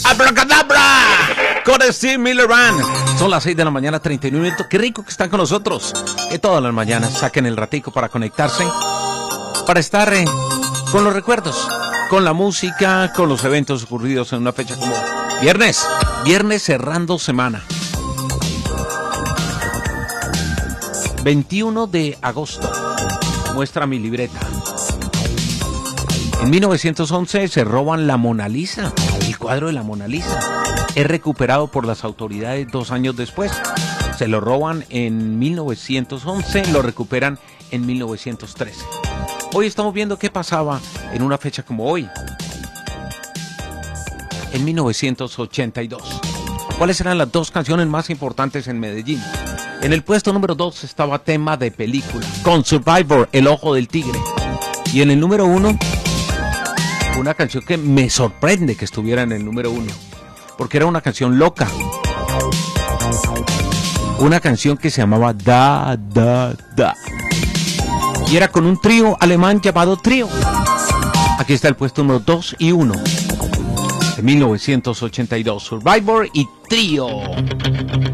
¡Abracadabra! Con Steve Miller Band. Son las 6 de la mañana, 39 minutos. Qué rico que están con nosotros. Que todas las mañanas saquen el ratico para conectarse, para estar con los recuerdos, con la música, con los eventos ocurridos en una fecha como viernes. Viernes cerrando semana. 21 de agosto. Muestra mi libreta. En 1911 se roban la Mona Lisa, el cuadro de la Mona Lisa. Es recuperado por las autoridades 2 años después. Se lo roban en 1911, lo recuperan en 1913. Hoy estamos viendo qué pasaba en una fecha como hoy. En 1982. ¿Cuáles eran las 2 canciones más importantes en Medellín? En el puesto número 2 estaba Tema de Película, con Survivor, El Ojo del Tigre. Y en el número 1, una canción que me sorprende que estuviera en el número 1, porque era una canción loca. Una canción que se llamaba Da, Da, Da. Y era con un trío alemán llamado Trío. Aquí está el puesto número 2 y 1. De 1982, Survivor y Trío.